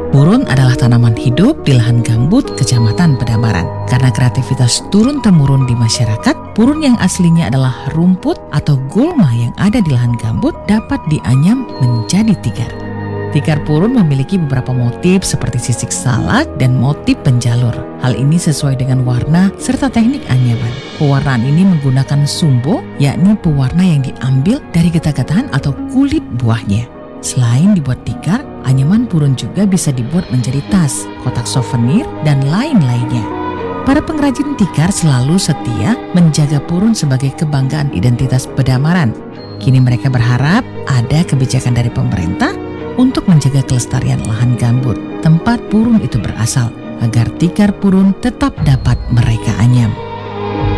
Purun adalah tanaman hidup di lahan gambut Kecamatan Pedamaran. Karena kreativitas turun-temurun di masyarakat, purun yang aslinya adalah rumput atau gulma yang ada di lahan gambut dapat dianyam menjadi tikar. Tikar purun memiliki beberapa motif seperti sisik salak dan motif penjalur. Hal ini sesuai dengan warna serta teknik anyaman. Pewarnaan ini menggunakan sumbo, yakni pewarna yang diambil dari getah-getahan atau kulit buahnya. Selain dibuat tikar, anyaman purun juga bisa dibuat menjadi tas, kotak souvenir, dan lain-lainnya. Para pengrajin tikar selalu setia menjaga purun sebagai kebanggaan identitas Pedamaran. Kini mereka berharap ada kebijakan dari pemerintah untuk menjaga kelestarian lahan gambut tempat purun itu berasal, agar tikar purun tetap dapat mereka anyam.